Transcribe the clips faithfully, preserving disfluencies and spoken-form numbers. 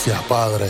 Gracias, Padre.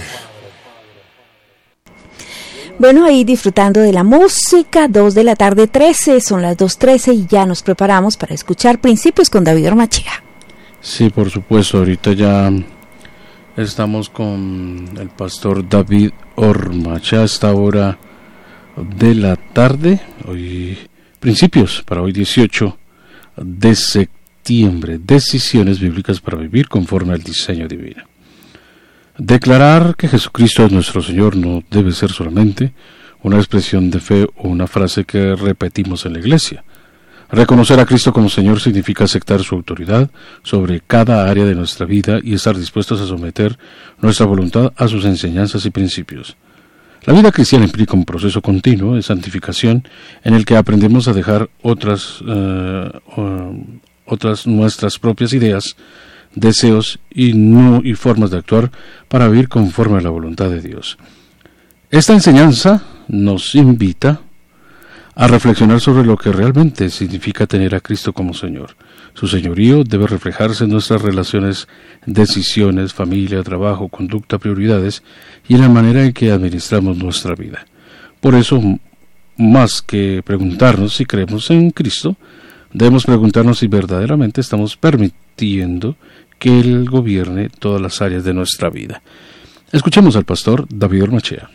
Bueno, ahí disfrutando de la música, dos de la tarde trece, son las dos trece y ya nos preparamos para escuchar Principios con David Ormachea. Sí, por supuesto, ahorita ya estamos con el pastor David Ormachea a esta hora de la tarde, hoy Principios, para hoy dieciocho de septiembre, decisiones bíblicas para vivir conforme al diseño divino. Declarar que Jesucristo es nuestro Señor no debe ser solamente una expresión de fe o una frase que repetimos en la iglesia. Reconocer a Cristo como Señor significa aceptar su autoridad sobre cada área de nuestra vida y estar dispuestos a someter nuestra voluntad a sus enseñanzas y principios. La vida cristiana implica un proceso continuo de santificación en el que aprendemos a dejar otras, uh, uh, otras nuestras propias ideas, deseos y, no, y formas de actuar para vivir conforme a la voluntad de Dios. Esta enseñanza nos invita a reflexionar sobre lo que realmente significa tener a Cristo como Señor. Su señorío debe reflejarse en nuestras relaciones, decisiones, familia, trabajo, conducta, prioridades y en la manera en que administramos nuestra vida. Por eso, más que preguntarnos si creemos en Cristo, debemos preguntarnos si verdaderamente estamos permitiendo que Él gobierne todas las áreas de nuestra vida. Escuchemos al pastor David Ormachea.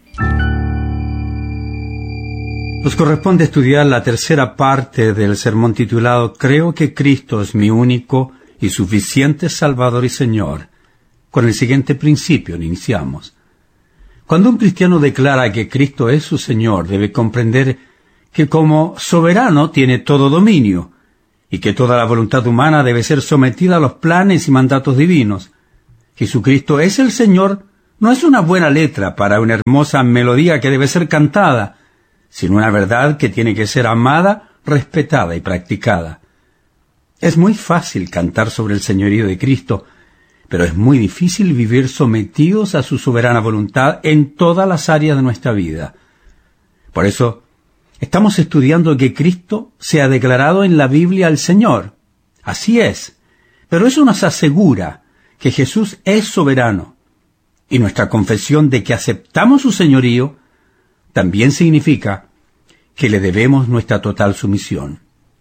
Nos corresponde estudiar la tercera parte del sermón titulado Creo que Cristo es mi único y suficiente Salvador y Señor. Con el siguiente principio iniciamos. Cuando un cristiano declara que Cristo es su Señor, debe comprender que como soberano tiene todo dominio, y que toda la voluntad humana debe ser sometida a los planes y mandatos divinos. Jesucristo es el Señor no es una buena letra para una hermosa melodía que debe ser cantada, sino una verdad que tiene que ser amada, respetada y practicada. Es muy fácil cantar sobre el señorío de Cristo, pero es muy difícil vivir sometidos a su soberana voluntad en todas las áreas de nuestra vida. Por eso, estamos estudiando que Cristo se ha declarado en la Biblia al Señor. Así es, pero eso nos asegura que Jesús es soberano, y nuestra confesión de que aceptamos su señorío también significa que le debemos nuestra total sumisión.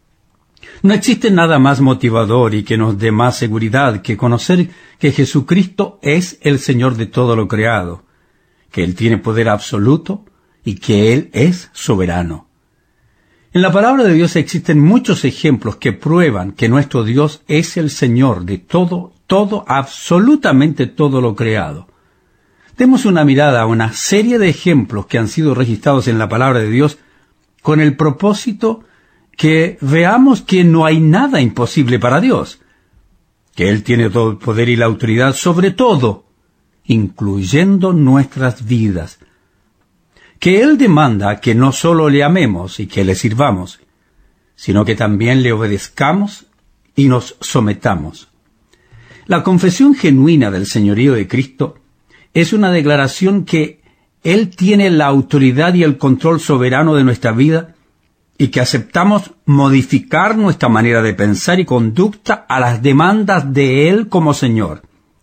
No existe nada más motivador y que nos dé más seguridad que conocer que Jesucristo es el Señor de todo lo creado, que Él tiene poder absoluto y que Él es soberano. En la palabra de Dios existen muchos ejemplos que prueban que nuestro Dios es el Señor de todo, todo, absolutamente todo lo creado. Demos una mirada a una serie de ejemplos que han sido registrados en la palabra de Dios con el propósito que veamos que no hay nada imposible para Dios, que Él tiene todo el poder y la autoridad sobre todo, incluyendo nuestras vidas, que Él demanda que no solo le amemos y que le sirvamos, sino que también le obedezcamos y nos sometamos. La confesión genuina del señorío de Cristo es una declaración que Él tiene la autoridad y el control soberano de nuestra vida y que aceptamos modificar nuestra manera de pensar y conducta a las demandas de Él como Señor.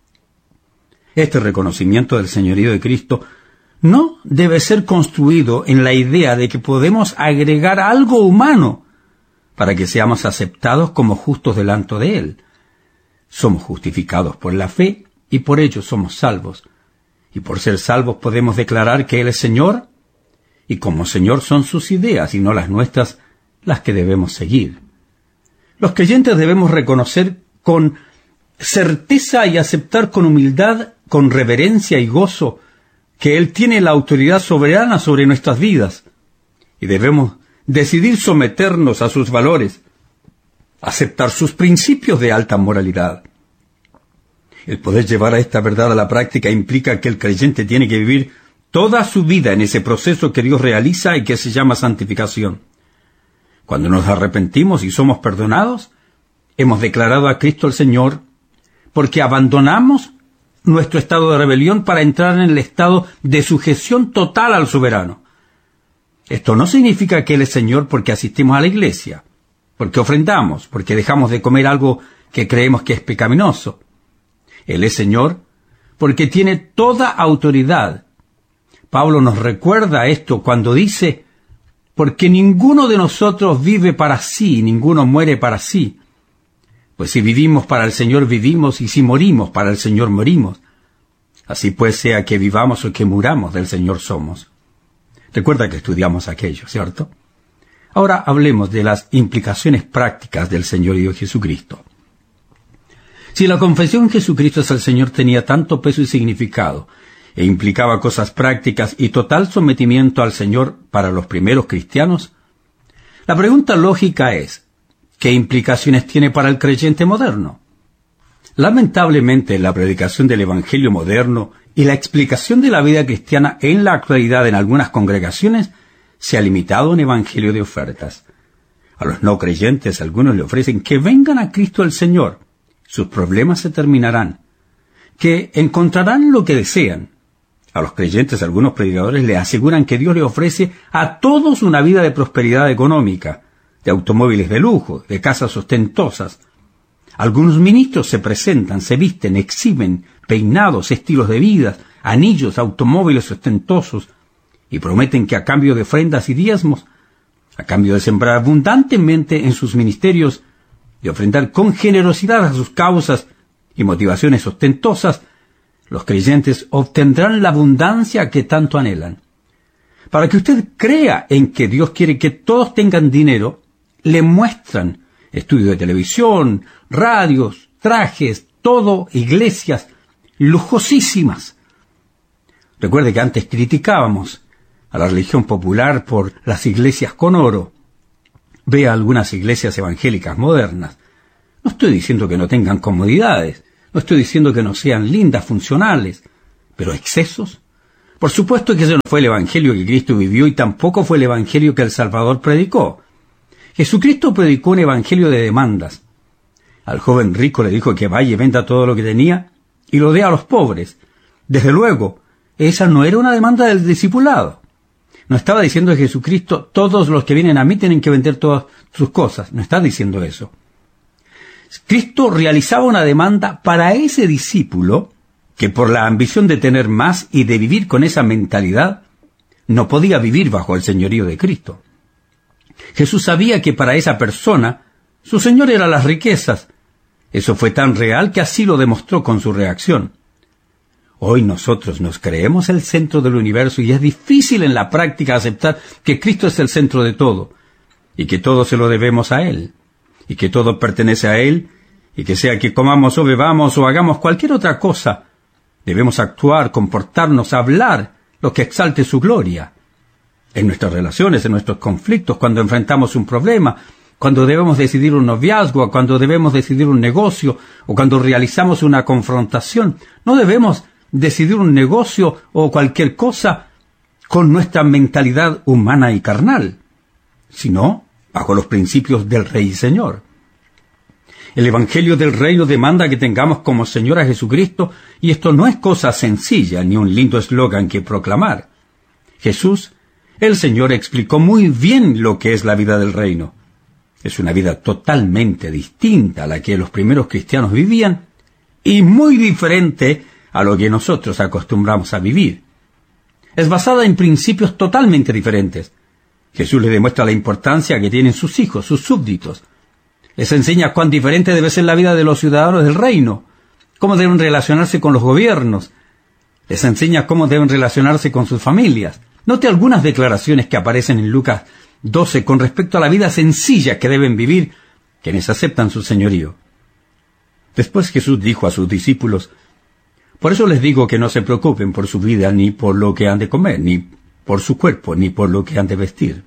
Este reconocimiento del señorío de Cristo no debe ser construido en la idea de que podemos agregar algo humano para que seamos aceptados como justos delante de Él. Somos justificados por la fe y por ello somos salvos. Y por ser salvos podemos declarar que Él es Señor, y como Señor son sus ideas y no las nuestras las que debemos seguir. Los creyentes debemos reconocer con certeza y aceptar con humildad, con reverencia y gozo, que Él tiene la autoridad soberana sobre nuestras vidas, y debemos decidir someternos a sus valores, aceptar sus principios de alta moralidad. El poder llevar a esta verdad a la práctica implica que el creyente tiene que vivir toda su vida en ese proceso que Dios realiza y que se llama santificación. Cuando nos arrepentimos y somos perdonados, hemos declarado a Cristo el Señor, porque abandonamos nuestro estado de rebelión para entrar en el estado de sujeción total al soberano. Esto no significa que Él es Señor porque asistimos a la iglesia, porque ofrendamos, porque dejamos de comer algo que creemos que es pecaminoso. Él es Señor porque tiene toda autoridad. Pablo nos recuerda esto cuando dice, porque ninguno de nosotros vive para sí, ninguno muere para sí. Pues si vivimos para el Señor vivimos, y si morimos para el Señor morimos. Así pues, sea que vivamos o que muramos, del Señor somos. Recuerda que estudiamos aquello, ¿cierto? Ahora hablemos de las implicaciones prácticas del Señorío Jesucristo. Si la confesión Jesucristo es el Señor tenía tanto peso y significado, e implicaba cosas prácticas y total sometimiento al Señor para los primeros cristianos, la pregunta lógica es, ¿qué implicaciones tiene para el creyente moderno? Lamentablemente, la predicación del Evangelio moderno y la explicación de la vida cristiana en la actualidad en algunas congregaciones se ha limitado a un evangelio de ofertas. A los no creyentes algunos le ofrecen que vengan a Cristo el Señor, sus problemas se terminarán, que encontrarán lo que desean. A los creyentes algunos predicadores le aseguran que Dios le ofrece a todos una vida de prosperidad económica, de automóviles de lujo, de casas ostentosas. Algunos ministros se presentan, se visten, exhiben peinados, estilos de vida, anillos, automóviles ostentosos, y prometen que a cambio de ofrendas y diezmos, a cambio de sembrar abundantemente en sus ministerios, de ofrendar con generosidad a sus causas y motivaciones ostentosas, los creyentes obtendrán la abundancia que tanto anhelan. Para que usted crea en que Dios quiere que todos tengan dinero, le muestran estudios de televisión, radios, trajes, todo, iglesias lujosísimas. Recuerde que antes criticábamos a la religión popular por las iglesias con oro. Vea algunas iglesias evangélicas modernas. No estoy diciendo que no tengan comodidades, no estoy diciendo que no sean lindas, funcionales, pero excesos. Por supuesto que ese no fue el evangelio que Cristo vivió y tampoco fue el evangelio que el Salvador predicó. Jesucristo predicó un evangelio de demandas. Al joven rico le dijo que vaya y venda todo lo que tenía y lo dé a los pobres. Desde luego, esa no era una demanda del discipulado. No estaba diciendo Jesucristo, todos los que vienen a mí tienen que vender todas sus cosas. No está diciendo eso. Cristo realizaba una demanda para ese discípulo que por la ambición de tener más y de vivir con esa mentalidad, no podía vivir bajo el señorío de Cristo. Jesús sabía que para esa persona, su Señor era las riquezas. Eso fue tan real que así lo demostró con su reacción. Hoy nosotros nos creemos el centro del universo y es difícil en la práctica aceptar que Cristo es el centro de todo, y que todo se lo debemos a Él, y que todo pertenece a Él, y que sea que comamos o bebamos o hagamos cualquier otra cosa, debemos actuar, comportarnos, hablar lo que exalte su gloria. En nuestras relaciones, en nuestros conflictos, cuando enfrentamos un problema, cuando debemos decidir un noviazgo, cuando debemos decidir un negocio, o cuando realizamos una confrontación, no debemos decidir un negocio o cualquier cosa con nuestra mentalidad humana y carnal, sino bajo los principios del Rey y Señor. El Evangelio del Reino demanda que tengamos como Señor a Jesucristo, y esto no es cosa sencilla ni un lindo eslogan que proclamar. Jesús, el Señor, explicó muy bien lo que es la vida del reino. Es una vida totalmente distinta a la que los primeros cristianos vivían y muy diferente a lo que nosotros acostumbramos a vivir. Es basada en principios totalmente diferentes. Jesús les demuestra la importancia que tienen sus hijos, sus súbditos. Les enseña cuán diferente debe ser la vida de los ciudadanos del reino, cómo deben relacionarse con los gobiernos. Les enseña cómo deben relacionarse con sus familias. Note algunas declaraciones que aparecen en Lucas doce con respecto a la vida sencilla que deben vivir quienes aceptan su señorío. Después Jesús dijo a sus discípulos: por eso les digo que no se preocupen por su vida, ni por lo que han de comer, ni por su cuerpo, ni por lo que han de vestir.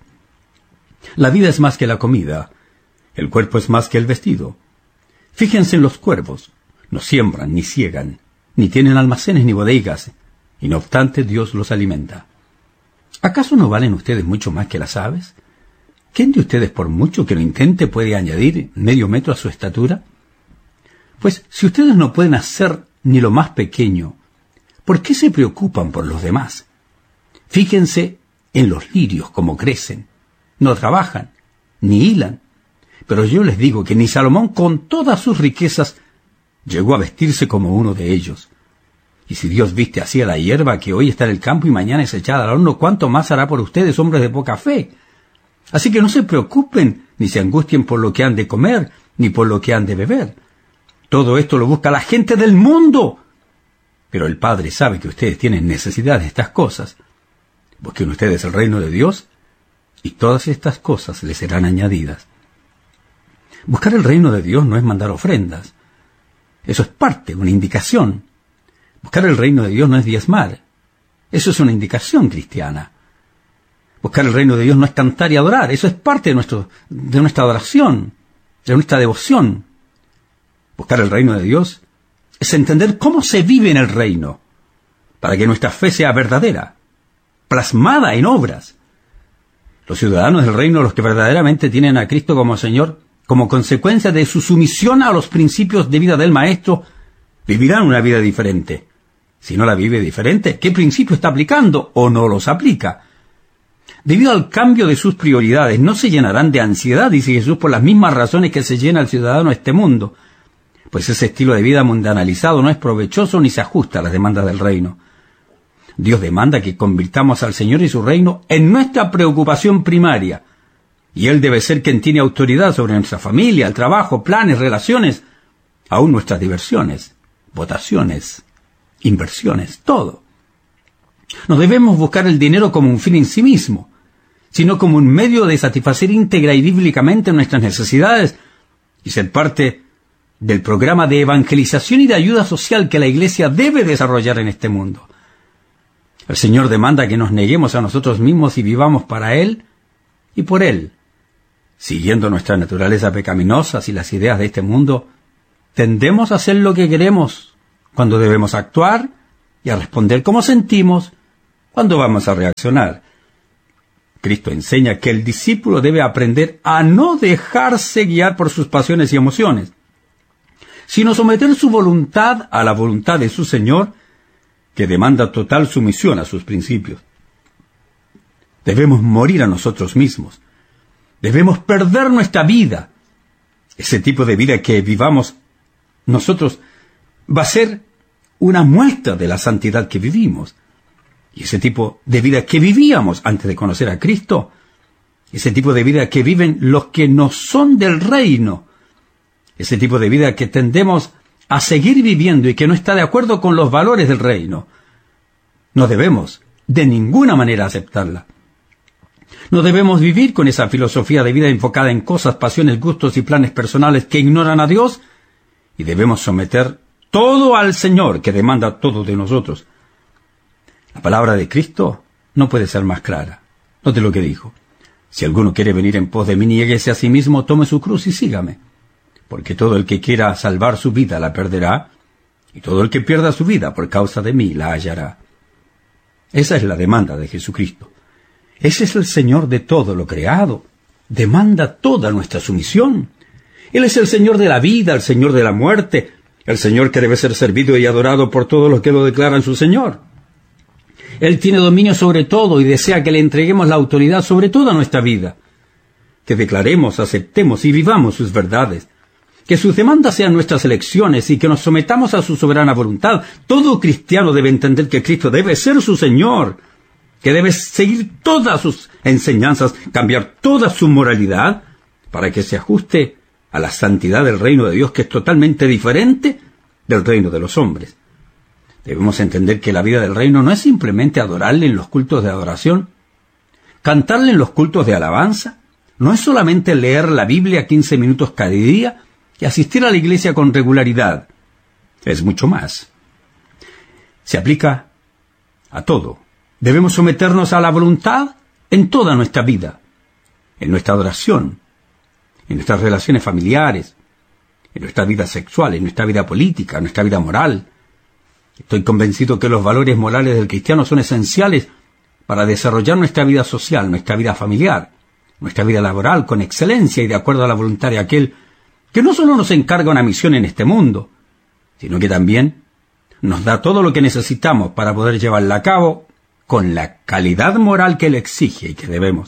La vida es más que la comida, el cuerpo es más que el vestido. Fíjense en los cuervos, no siembran, ni ciegan, ni tienen almacenes ni bodegas, y no obstante Dios los alimenta. ¿Acaso no valen ustedes mucho más que las aves? ¿Quién de ustedes, por mucho que lo intente, puede añadir medio metro a su estatura? Pues si ustedes no pueden hacer ni lo más pequeño, ¿por qué se preocupan por los demás? Fíjense en los lirios como crecen. No trabajan, ni hilan. Pero yo les digo que ni Salomón, con todas sus riquezas, llegó a vestirse como uno de ellos. Y si Dios viste así a la hierba que hoy está en el campo y mañana es echada al horno, ¿cuánto más hará por ustedes, hombres de poca fe? Así que no se preocupen, ni se angustien por lo que han de comer, ni por lo que han de beber. Todo esto lo busca la gente del mundo. Pero el Padre sabe que ustedes tienen necesidad de estas cosas. Busquen ustedes el reino de Dios, y todas estas cosas les serán añadidas. Buscar el reino de Dios no es mandar ofrendas. Eso es parte, una indicación. Buscar el reino de Dios no es diezmar. Eso es una indicación cristiana. Buscar el reino de Dios no es cantar y adorar. Eso es parte de, nuestro, de nuestra adoración, de nuestra devoción. Buscar el reino de Dios es entender cómo se vive en el reino, para que nuestra fe sea verdadera, plasmada en obras. Los ciudadanos del reino, los que verdaderamente tienen a Cristo como Señor, como consecuencia de su sumisión a los principios de vida del Maestro, vivirán una vida diferente. Si no la vive diferente, ¿qué principio está aplicando o no los aplica? Debido al cambio de sus prioridades, no se llenarán de ansiedad, dice Jesús, por las mismas razones que se llena el ciudadano de este mundo, pues ese estilo de vida mundanalizado no es provechoso ni se ajusta a las demandas del reino. Dios demanda que convirtamos al Señor y su reino en nuestra preocupación primaria, y Él debe ser quien tiene autoridad sobre nuestra familia, el trabajo, planes, relaciones, aún nuestras diversiones, votaciones, inversiones, todo. No debemos buscar el dinero como un fin en sí mismo, sino como un medio de satisfacer íntegra y bíblicamente nuestras necesidades y ser parte del programa de evangelización y de ayuda social que la Iglesia debe desarrollar en este mundo. El Señor demanda que nos neguemos a nosotros mismos y vivamos para Él y por Él. Siguiendo nuestra naturaleza pecaminosa y las ideas de este mundo, tendemos a hacer lo que queremos cuando debemos actuar y a responder como sentimos cuando vamos a reaccionar. Cristo enseña que el discípulo debe aprender a no dejarse guiar por sus pasiones y emociones, sino someter su voluntad a la voluntad de su Señor, que demanda total sumisión a sus principios. Debemos morir a nosotros mismos. Debemos perder nuestra vida. Ese tipo de vida que vivamos nosotros va a ser una muestra de la santidad que vivimos. Y ese tipo de vida que vivíamos antes de conocer a Cristo, ese tipo de vida que viven los que no son del reino, ese tipo de vida que tendemos a seguir viviendo y que no está de acuerdo con los valores del reino, no debemos de ninguna manera aceptarla. No debemos vivir con esa filosofía de vida enfocada en cosas, pasiones, gustos y planes personales que ignoran a Dios, y debemos someter todo al Señor, que demanda todo de nosotros. La palabra de Cristo no puede ser más clara. Note lo que dijo: si alguno quiere venir en pos de mí, niéguese a sí mismo, tome su cruz y sígame. Porque todo el que quiera salvar su vida la perderá, y todo el que pierda su vida por causa de mí la hallará. Esa es la demanda de Jesucristo. Ese es el Señor de todo lo creado. Demanda toda nuestra sumisión. Él es el Señor de la vida, el Señor de la muerte, el Señor que debe ser servido y adorado por todos los que lo declaran su Señor. Él tiene dominio sobre todo y desea que le entreguemos la autoridad sobre toda nuestra vida, que declaremos, aceptemos y vivamos sus verdades, que sus demandas sean nuestras elecciones y que nos sometamos a su soberana voluntad. Todo cristiano debe entender que Cristo debe ser su Señor, que debe seguir todas sus enseñanzas, cambiar toda su moralidad, para que se ajuste a la santidad del reino de Dios, que es totalmente diferente del reino de los hombres. Debemos entender que la vida del reino no es simplemente adorarle en los cultos de adoración, cantarle en los cultos de alabanza, no es solamente leer la Biblia quince minutos cada día y asistir a la iglesia con regularidad. Es mucho más. Se aplica a todo. Debemos someternos a la voluntad en toda nuestra vida, en nuestra adoración, en nuestras relaciones familiares, en nuestra vida sexual, en nuestra vida política, en nuestra vida moral. Estoy convencido que los valores morales del cristiano son esenciales para desarrollar nuestra vida social, nuestra vida familiar, nuestra vida laboral con excelencia y de acuerdo a la voluntad de aquel que no solo nos encarga una misión en este mundo, sino que también nos da todo lo que necesitamos para poder llevarla a cabo con la calidad moral que Él exige y que debemos.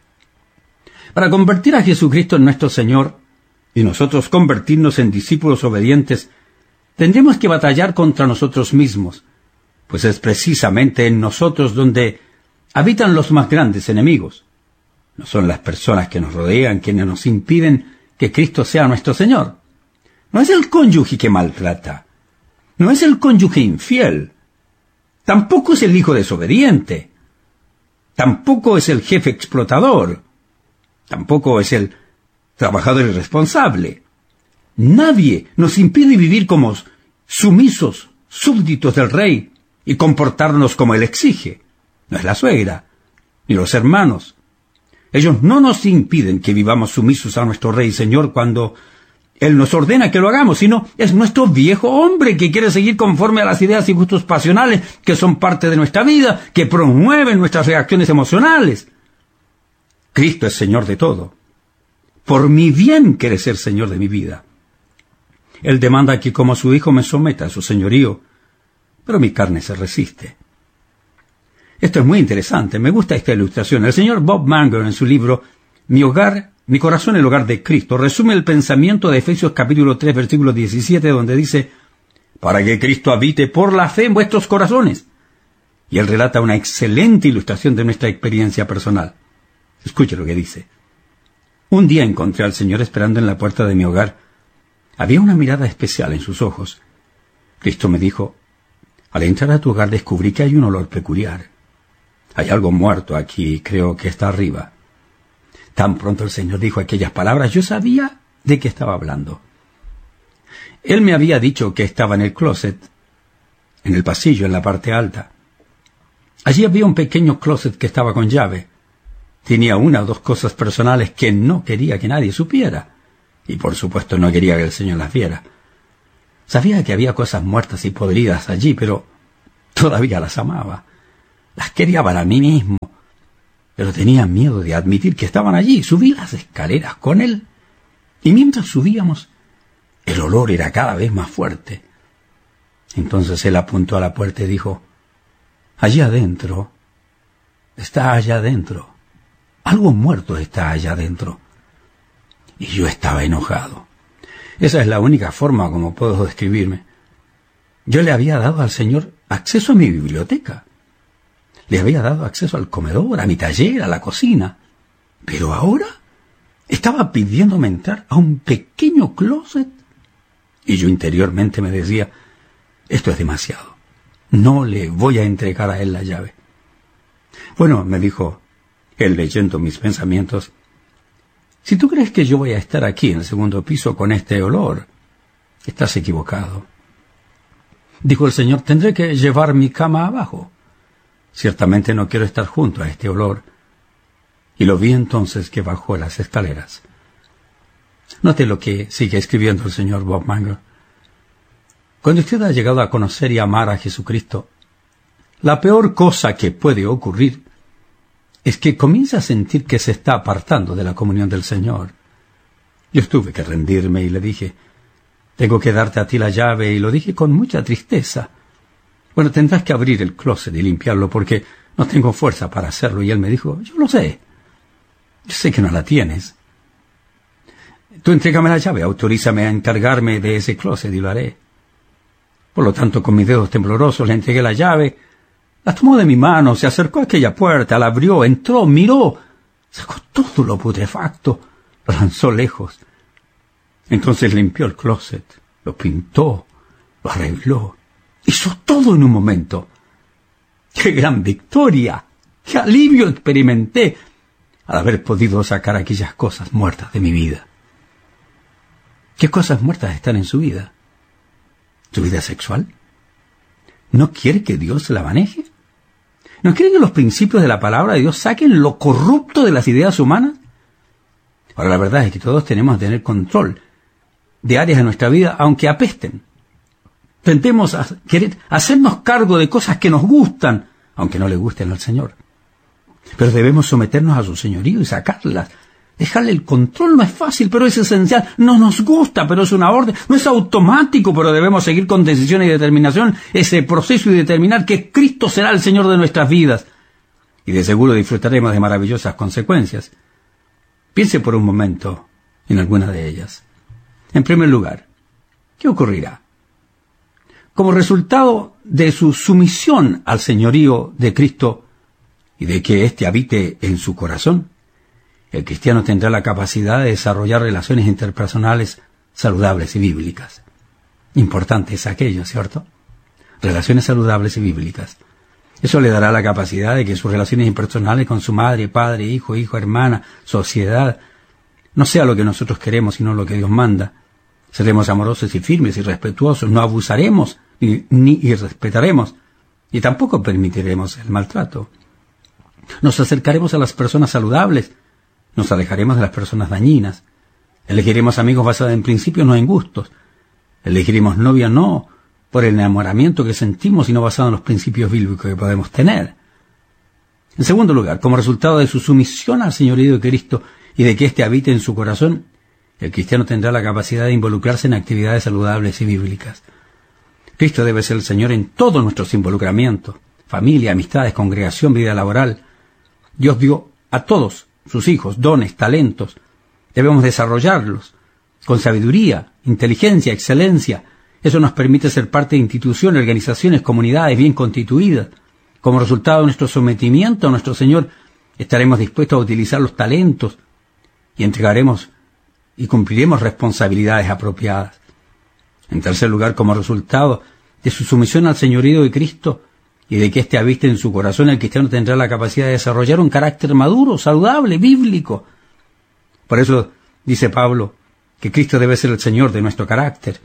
Para convertir a Jesucristo en nuestro Señor y nosotros convertirnos en discípulos obedientes, tendremos que batallar contra nosotros mismos, pues es precisamente en nosotros donde habitan los más grandes enemigos. No son las personas que nos rodean quienes nos impiden que Cristo sea nuestro Señor. No es el cónyuge que maltrata. No es el cónyuge infiel. Tampoco es el hijo desobediente. Tampoco es el jefe explotador. Tampoco es el trabajador irresponsable. Nadie nos impide vivir como sumisos súbditos del rey y comportarnos como él exige. No es la suegra, ni los hermanos. Ellos no nos impiden que vivamos sumisos a nuestro Rey y Señor cuando Él nos ordena que lo hagamos, sino es nuestro viejo hombre que quiere seguir conforme a las ideas y gustos pasionales que son parte de nuestra vida, que promueven nuestras reacciones emocionales. Cristo es Señor de todo. Por mi bien quiere ser Señor de mi vida. Él demanda que como su hijo me someta a su señorío, pero mi carne se resiste. Esto es muy interesante, me gusta esta ilustración. El señor Bob Manger, en su libro Mi hogar, mi corazón, el hogar de Cristo, resume el pensamiento de Efesios capítulo tres, versículo diecisiete, donde dice, para que Cristo habite por la fe en vuestros corazones. Y él relata una excelente ilustración de nuestra experiencia personal. Escuche lo que dice. Un día encontré al Señor esperando en la puerta de mi hogar. Había una mirada especial en sus ojos. Cristo me dijo, al entrar a tu hogar descubrí que hay un olor peculiar. Hay algo muerto aquí, creo que está arriba. Tan pronto el Señor dijo aquellas palabras, yo sabía de qué estaba hablando. Él me había dicho que estaba en el closet, en el pasillo, en la parte alta. Allí había un pequeño closet que estaba con llave. Tenía una o dos cosas personales que no quería que nadie supiera. Y por supuesto no quería que el Señor las viera. Sabía que había cosas muertas y podridas allí, pero todavía las amaba. Las quería para mí mismo, pero tenía miedo de admitir que estaban allí. Subí las escaleras con él, y mientras subíamos, el olor era cada vez más fuerte. Entonces él apuntó a la puerta y dijo, allí adentro, está allá adentro, algo muerto está allá adentro. Y yo estaba enojado. Esa es la única forma como puedo describirme. Yo le había dado al Señor acceso a mi biblioteca. Le había dado acceso al comedor, a mi taller, a la cocina. Pero ahora estaba pidiéndome entrar a un pequeño closet. Y yo interiormente me decía, esto es demasiado. No le voy a entregar a él la llave. Bueno, me dijo él leyendo mis pensamientos, si tú crees que yo voy a estar aquí en el segundo piso con este olor, estás equivocado. Dijo el Señor, tendré que llevar mi cama abajo. Ciertamente no quiero estar junto a este olor. Y lo vi entonces que bajó las escaleras. Note lo que sigue escribiendo el señor Bob Manger. Cuando usted ha llegado a conocer y amar a Jesucristo, la peor cosa que puede ocurrir es que comienza a sentir que se está apartando de la comunión del Señor. Yo tuve que rendirme y le dije, tengo que darte a ti la llave, y lo dije con mucha tristeza. Bueno, tendrás que abrir el closet y limpiarlo porque no tengo fuerza para hacerlo. Y él me dijo, yo lo sé. Yo sé que no la tienes. Tú entrégame la llave, autorízame a encargarme de ese closet y lo haré. Por lo tanto, con mis dedos temblorosos le entregué la llave, la tomó de mi mano, se acercó a aquella puerta, la abrió, entró, miró, sacó todo lo putrefacto, lo lanzó lejos. Entonces limpió el closet, lo pintó, lo arregló. Hizo todo en un momento. ¡Qué gran victoria! ¡Qué alivio experimenté al haber podido sacar aquellas cosas muertas de mi vida! ¿Qué cosas muertas están en su vida? ¿Su vida sexual? ¿No quiere que Dios la maneje? ¿No quiere que los principios de la palabra de Dios saquen lo corrupto de las ideas humanas? Ahora, la verdad es que todos tenemos que tener control de áreas de nuestra vida, aunque apesten. Tentemos a querer hacernos cargo de cosas que nos gustan, aunque no le gusten al Señor. Pero debemos someternos a su señorío y sacarlas. Dejarle el control no es fácil, pero es esencial. No nos gusta, pero es una orden. No es automático, pero debemos seguir con decisión y determinación ese proceso y determinar que Cristo será el Señor de nuestras vidas. Y de seguro disfrutaremos de maravillosas consecuencias. Piense por un momento en alguna de ellas. En primer lugar, ¿qué ocurrirá? Como resultado de su sumisión al señorío de Cristo y de que éste habite en su corazón, el cristiano tendrá la capacidad de desarrollar relaciones interpersonales saludables y bíblicas. Importante es aquello, ¿cierto? Relaciones saludables y bíblicas. Eso le dará la capacidad de que sus relaciones interpersonales con su madre, padre, hijo, hijo, hermana, sociedad, no sea lo que nosotros queremos, sino lo que Dios manda. Seremos amorosos y firmes y respetuosos, no abusaremos ni, ni irrespetaremos, y tampoco permitiremos el maltrato. Nos acercaremos a las personas saludables, nos alejaremos de las personas dañinas. Elegiremos amigos basados en principios, no en gustos. Elegiremos novia no por el enamoramiento que sentimos, sino basado en los principios bíblicos que podemos tener. En segundo lugar, como resultado de su sumisión al señorío de Cristo y de que éste habite en su corazón, el cristiano tendrá la capacidad de involucrarse en actividades saludables y bíblicas. Cristo debe ser el Señor en todos nuestros involucramientos, familia, amistades, congregación, vida laboral. Dios dio a todos sus hijos dones, talentos. Debemos desarrollarlos con sabiduría, inteligencia, excelencia. Eso nos permite ser parte de instituciones, organizaciones, comunidades bien constituidas. Como resultado de nuestro sometimiento a nuestro Señor, estaremos dispuestos a utilizar los talentos y entregaremos y cumpliremos responsabilidades apropiadas. En tercer lugar, como resultado de su sumisión al señorío de Cristo y de que éste habite en su corazón, el cristiano tendrá la capacidad de desarrollar un carácter maduro, saludable, bíblico. Por eso dice Pablo que Cristo debe ser el Señor de nuestro carácter.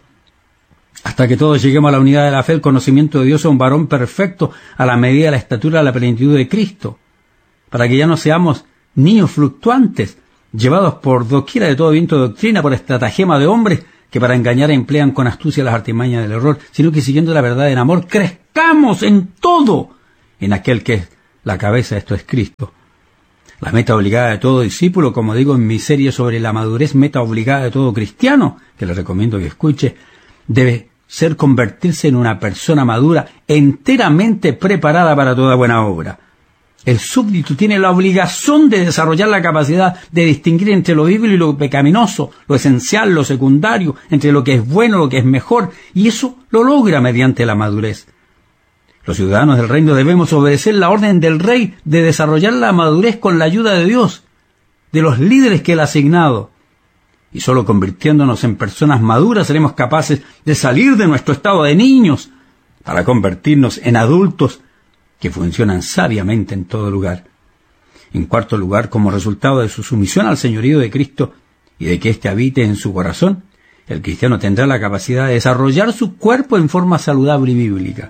Hasta que todos lleguemos a la unidad de la fe, el conocimiento de Dios, a un varón perfecto, a la medida de la estatura de la plenitud de Cristo, para que ya no seamos niños fluctuantes, llevados por doquiera de todo viento de doctrina, por estratagema de hombres que para engañar emplean con astucia las artimañas del error, sino que siguiendo la verdad en amor, crezcamos en todo en aquel que es la cabeza, esto es Cristo. La meta obligada de todo discípulo, como digo en mi serie sobre la madurez, meta obligada de todo cristiano, que le recomiendo que escuche, debe ser convertirse en una persona madura, enteramente preparada para toda buena obra. El súbdito tiene la obligación de desarrollar la capacidad de distinguir entre lo bíblico y lo pecaminoso, lo esencial, lo secundario, entre lo que es bueno, lo que es mejor, y eso lo logra mediante la madurez. Los ciudadanos del reino debemos obedecer la orden del rey de desarrollar la madurez con la ayuda de Dios, de los líderes que él ha asignado. Y solo convirtiéndonos en personas maduras seremos capaces de salir de nuestro estado de niños para convertirnos en adultos que funcionan sabiamente en todo lugar. En cuarto lugar, como resultado de su sumisión al señorío de Cristo y de que éste habite en su corazón, el cristiano tendrá la capacidad de desarrollar su cuerpo en forma saludable y bíblica.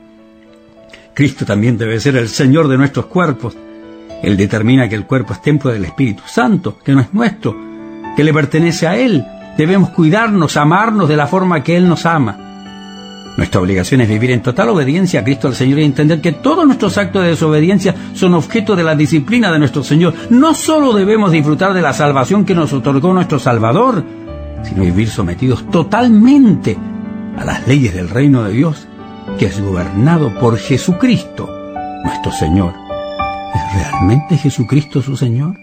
Cristo también debe ser el Señor de nuestros cuerpos. Él determina que el cuerpo es templo del Espíritu Santo, que no es nuestro, que le pertenece a Él. Debemos cuidarnos, amarnos de la forma que Él nos ama. Nuestra obligación es vivir en total obediencia a Cristo el Señor y entender que todos nuestros actos de desobediencia son objeto de la disciplina de nuestro Señor. No solo debemos disfrutar de la salvación que nos otorgó nuestro Salvador, sino vivir sometidos totalmente a las leyes del reino de Dios, que es gobernado por Jesucristo, nuestro Señor. ¿Es realmente Jesucristo su Señor?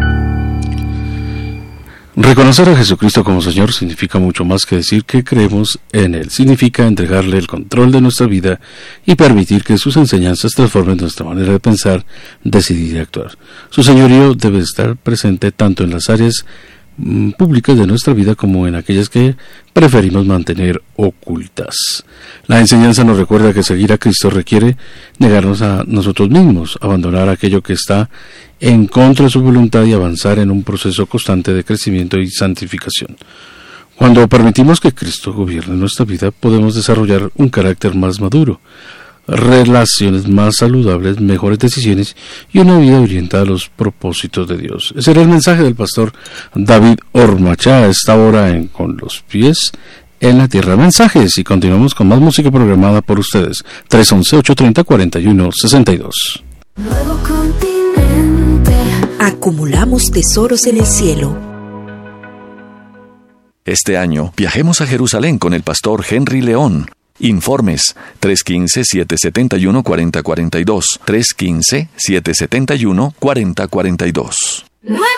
Reconocer a Jesucristo como Señor significa mucho más que decir que creemos en Él. Significa entregarle el control de nuestra vida y permitir que sus enseñanzas transformen nuestra manera de pensar, decidir y actuar. Su señorío debe estar presente tanto en las áreas mm, públicas de nuestra vida como en aquellas que preferimos mantener ocultas. La enseñanza nos recuerda que seguir a Cristo requiere negarnos a nosotros mismos, abandonar aquello que está en contra de su voluntad y avanzar en un proceso constante de crecimiento y santificación. Cuando permitimos que Cristo gobierne nuestra vida, podemos desarrollar un carácter más maduro, relaciones más saludables, mejores decisiones y una vida orientada a los propósitos de Dios. Ese era el mensaje del pastor David Ormachá a esta hora en Con los Pies en la Tierra. Mensajes, y continuamos con más música programada por ustedes. tres once, ocho treinta, cuarenta y uno sesenta y dos. Nuevo continente. Acumulamos tesoros en el cielo. Este año viajemos a Jerusalén con el pastor Henry León. Informes tres uno cinco, siete siete uno, cuatro cero cuatro dos, tres uno cinco, siete siete uno, cuatro cero cuatro dos.